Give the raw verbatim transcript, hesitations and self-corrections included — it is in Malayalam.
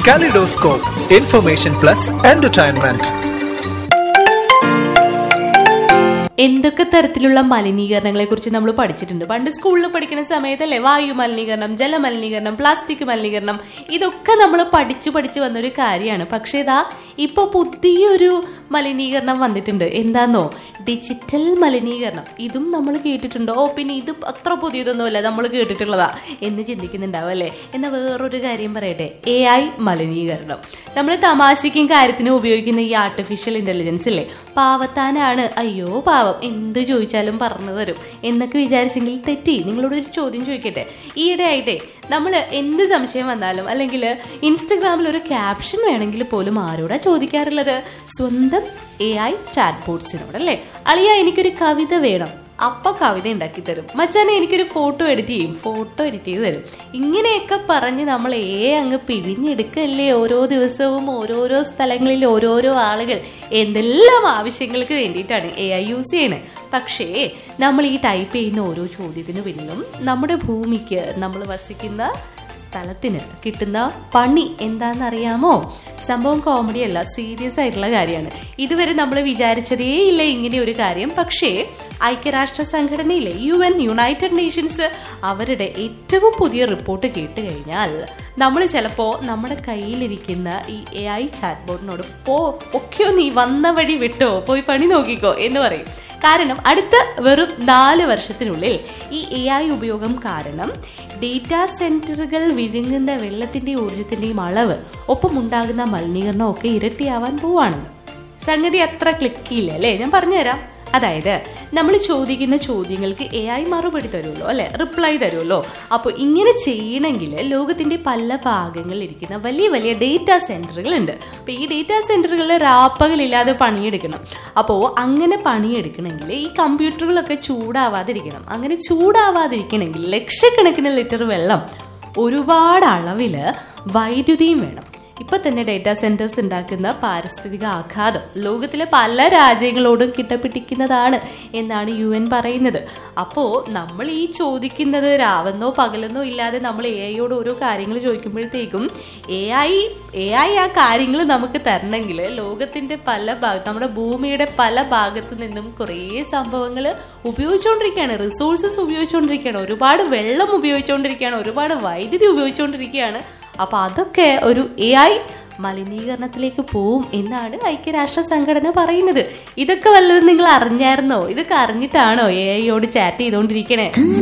Kaleidoscope, information plus entertainment. എന്തൊക്കെ തരത്തിലുള്ള മലിനീകരണങ്ങളെ കുറിച്ച് നമ്മൾ പഠിച്ചിട്ടുണ്ട്. പണ്ട് സ്കൂളിൽ പഠിക്കുന്ന സമയത്തല്ലേ വായു മലിനീകരണം, ജലമലിനീകരണം, പ്ലാസ്റ്റിക് മലിനീകരണം, ഇതൊക്കെ നമ്മൾ പഠിച്ചു പഠിച്ചു വന്നൊരു കാര്യമാണ്. പക്ഷേ ഇതാ ഇപ്പോൾ പുതിയൊരു മലിനീകരണം വന്നിട്ടുണ്ട്. എന്താന്നോ? ഡിജിറ്റൽ മലിനീകരണം. ഇതും നമ്മൾ കേട്ടിട്ടുണ്ടോ? ഓ പിന്നെ ഇത് അത്ര പുതിയതൊന്നുമല്ല, നമ്മൾ കേട്ടിട്ടുള്ളതാ എന്ന് ചിന്തിക്കുന്നുണ്ടാവും അല്ലേ? എന്നാൽ വേറൊരു കാര്യം പറയട്ടെ, എ ഐ മലിനീകരണം. നമ്മൾ തമാശയ്ക്കും കാര്യത്തിനും ഉപയോഗിക്കുന്ന ഈ ആർട്ടിഫിഷ്യൽ ഇന്റലിജൻസ് ഇല്ലേ, പാവത്താനാണ്, അയ്യോ പാവം, എന്ത് ചോദിച്ചാലും പറഞ്ഞു തരും എന്നൊക്കെ വിചാരിച്ചെങ്കിൽ തെറ്റി. നിങ്ങളോട് ഒരു ചോദ്യം ചോദിക്കട്ടെ. ഈയിടെ ആയിട്ടേ നമ്മൾ എന്ത് സംശയം വന്നാലും അല്ലെങ്കിൽ ഇൻസ്റ്റഗ്രാമിൽ ഒരു ക്യാപ്ഷൻ വേണമെങ്കിൽ പോലും ആരോടാ ചോദിക്കാറുള്ളത്? സ്വന്തം എ ഐ ചാറ്റ് ബോട്ട്സിനോട് അല്ലേ? അളിയ എനിക്കൊരു കവിത വേണം, അപ്പൊ കവിത ഉണ്ടാക്കി തരും. മച്ചാനെ എനിക്കൊരു ഫോട്ടോ എഡിറ്റ് ചെയ്യും, ഫോട്ടോ എഡിറ്റ് ചെയ്ത് തരും. ഇങ്ങനെയൊക്കെ പറഞ്ഞ് നമ്മൾ ഏ അങ്ങ് പിഴിഞ്ഞെടുക്കല്ലേ ഓരോ ദിവസവും ഓരോരോ സ്ഥലങ്ങളിൽ ഓരോരോ ആളുകൾ എന്തെല്ലാം ആവശ്യങ്ങൾക്ക് വേണ്ടിയിട്ടാണ് എ ഐ യൂസ് ചെയ്യണത്. പക്ഷേ നമ്മൾ ഈ ടൈപ്പ് ചെയ്യുന്ന ഓരോ ചോദ്യത്തിന് പിന്നിലും നമ്മുടെ ഭൂമിക്ക്, നമ്മൾ വസിക്കുന്ന സ്ഥലത്തിന് കിട്ടുന്ന പണി എന്താണെന്നറിയാമോ? സംഭവം കോമഡി അല്ല, സീരിയസ് ആയിട്ടുള്ള കാര്യമാണ്. ഇതുവരെ നമ്മൾ വിചാരിച്ചതേ ഇല്ല ഇങ്ങനെ ഒരു കാര്യം. പക്ഷേ ഐക്യരാഷ്ട്ര സംഘടനയിലെ യു എൻ യുണൈറ്റഡ് നേഷൻസ് അവരുടെ ഏറ്റവും പുതിയ റിപ്പോർട്ട് കേട്ട് കഴിഞ്ഞാൽ നമ്മൾ ചിലപ്പോൾ നമ്മുടെ കയ്യിലിരിക്കുന്ന ഈ എ ഐ ചാറ്റ് ബോട്ടിനോട് പോ ഒക്കെയോ നീ വന്ന വഴി വിട്ടോ, പോയി പണി നോക്കിക്കോ എന്ന് പറയും. കാരണം അടുത്ത വെറും നാല് വർഷത്തിനുള്ളിൽ ഈ എ ഐ ഉപയോഗം കാരണം ഡേറ്റാ സെന്ററുകൾ വിഴുങ്ങുന്ന വെള്ളത്തിന്റെയും ഊർജത്തിന്റെയും അളവ് ഒപ്പം ഉണ്ടാകുന്ന മലിനീകരണം ഒക്കെ ഇരട്ടിയാവാൻ പോവാണെന്ന്. സംഗതി അത്ര ക്ലിക്കില്ല അല്ലേ? ഞാൻ പറഞ്ഞുതരാം. അതായത് നമ്മൾ ചോദിക്കുന്ന ചോദ്യങ്ങൾക്ക് എ ഐ മറുപടി തരുമല്ലോ അല്ലെ, റിപ്ലൈ തരുമല്ലോ. അപ്പോൾ ഇങ്ങനെ ചെയ്യണമെങ്കിൽ ലോകത്തിന്റെ പല ഭാഗങ്ങളിൽ ഇരിക്കുന്ന വലിയ വലിയ ഡേറ്റാ സെന്ററുകൾ ഉണ്ട്. അപ്പൊ ഈ ഡേറ്റാ സെന്ററുകളിൽ രാപ്പകലില്ലാതെ പണിയെടുക്കണം. അപ്പോൾ അങ്ങനെ പണിയെടുക്കണമെങ്കിൽ ഈ കമ്പ്യൂട്ടറുകളൊക്കെ ചൂടാവാതിരിക്കണം. അങ്ങനെ ചൂടാവാതിരിക്കണമെങ്കിൽ ലക്ഷക്കണക്കിന് ലിറ്റർ വെള്ളം, ഒരുപാട് അളവില് വൈദ്യുതിയും വേണം. ഇപ്പൊ തന്നെ ഡേറ്റാ സെന്റേഴ്സ് ഉണ്ടാക്കുന്ന പാരിസ്ഥിതിക ആഘാതം ലോകത്തിലെ പല രാജ്യങ്ങളോടും കിട്ടപ്പിടിക്കുന്നതാണ് എന്നാണ് യു എൻ പറയുന്നത്. അപ്പോ നമ്മൾ ഈ ചോദിക്കുന്നത് രാവെന്നോ പകലെന്നോ ഇല്ലാതെ നമ്മൾ എ ഐയോട് ഓരോ കാര്യങ്ങൾ ചോദിക്കുമ്പോഴത്തേക്കും എ ഐ എ ഐ ആ കാര്യങ്ങൾ നമുക്ക് തരണമെങ്കിൽ ലോകത്തിന്റെ പല ഭാഗത്ത്, നമ്മുടെ ഭൂമിയുടെ പല ഭാഗത്തു നിന്നും കുറേ സംഭവങ്ങൾ ഉപയോഗിച്ചുകൊണ്ടിരിക്കുകയാണ്, റിസോഴ്സസ് ഉപയോഗിച്ചുകൊണ്ടിരിക്കുകയാണ്, ഒരുപാട് വെള്ളം ഉപയോഗിച്ചുകൊണ്ടിരിക്കുകയാണ്, ഒരുപാട് വൈദ്യുതി ഉപയോഗിച്ചുകൊണ്ടിരിക്കുകയാണ്. അപ്പൊ അതൊക്കെ ഒരു എ ഐ മലിനീകരണത്തിലേക്ക് പോവും എന്നാണ് ഐക്യരാഷ്ട്ര സംഘടന പറയുന്നത്. ഇതൊക്കെ വല്ലതും നിങ്ങൾ അറിഞ്ഞായിരുന്നോ? ഇതൊക്കെ അറിഞ്ഞിട്ടാണോ എ ഐയോട് ചാറ്റ് ചെയ്തോണ്ടിരിക്കണേ?